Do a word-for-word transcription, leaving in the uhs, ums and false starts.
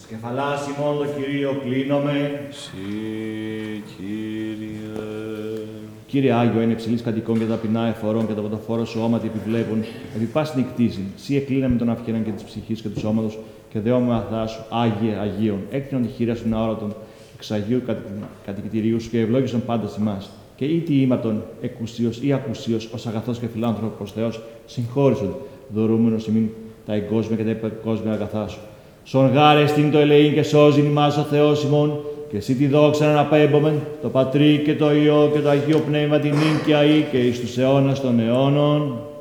Κεφαλάς ημών το Κυρίο κλείνομαι. Συ, Κύριε. Κύριε Άγιο, είναι υψηλής κατοικών και ταπεινά εφορών και τα ποτοφόρο σου όματι επιβλέπουν, επί πάση νυχτίζειν. Σύ εκλείναμε τον αυχαίραν και της ψυχής και του σώματος και δεώμε αθά σου, Άγιε Αγίων. Έκρινον τη χείρα σου αόρατον εξ Αγίου κατοικητηρίου σου και ευλόγησον πάντα ημάς. Και ή τι ήματον εκουσίως ή ακουσίως, ως αγαθός και φιλάνθρωπος Θεός, συγχώρησον, δωρούμενος ημίν τα εγκόσμια και τα υπερκόσμια αγαθά σου. Σον γάρε εστίν το ελεήν και σώζειν ημάς ο Θεός ημών, και εσύ τη δόξα να απέμπομεν, το Πατρί και το Υιό και το Αγίο Πνεύμα την νυν και αεί και εις τους αιώνας των αιώνων.